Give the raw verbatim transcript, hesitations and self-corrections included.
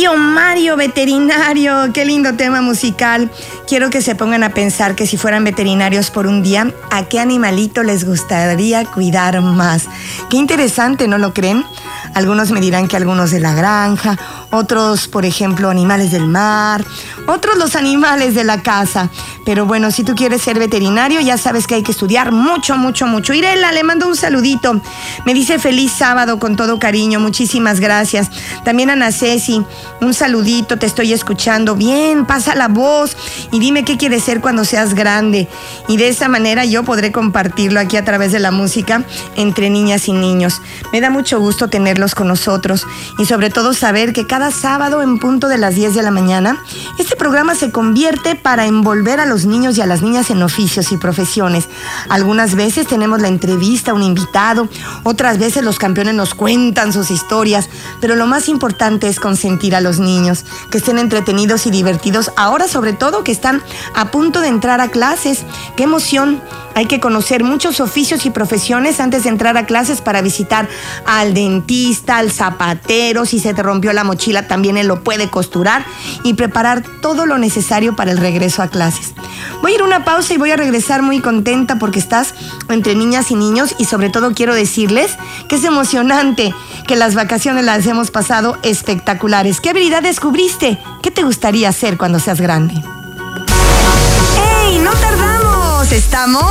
Tío Mario, veterinario, qué lindo tema musical. Quiero que se pongan a pensar que si fueran veterinarios por un día, ¿a qué animalito les gustaría cuidar más? Qué interesante, ¿no lo creen? Algunos me dirán que algunos de la granja, otros, por ejemplo, animales del mar, otros los animales de la casa. Pero bueno, si tú quieres ser veterinario, ya sabes que hay que estudiar mucho, mucho, mucho. Irela, le mando un saludito. Me dice feliz sábado con todo cariño. Muchísimas gracias. También Ana Ceci, un saludito, te estoy escuchando. Bien, pasa la voz y dime qué quieres ser cuando seas grande. Y de esa manera yo podré compartirlo aquí a través de la música entre niñas y niños. Me da mucho gusto tenerlos con nosotros y sobre todo saber que cada sábado en punto de las diez de la mañana, este programa se convierte para envolver a los niños y a las niñas en oficios y profesiones. Algunas veces tenemos la entrevista, un invitado, otras veces los campeones nos cuentan sus historias, pero lo más importante es consentir a los niños, que estén entretenidos y divertidos, ahora sobre todo que están a punto de entrar a clases. ¡Qué emoción! Hay que conocer muchos oficios y profesiones antes de entrar a clases para visitar al dentista, al zapatero, si se te rompió la mochila también él lo puede costurar y preparar todo lo necesario para el regreso a clases. Voy a ir a una pausa y voy a regresar muy contenta porque estás entre niñas y niños y sobre todo quiero decirles que es emocionante, que las vacaciones las hemos pasado espectaculares. ¿Qué habilidad descubriste? ¿Qué te gustaría hacer cuando seas grande? ¡Ey, no tardamos! Estamos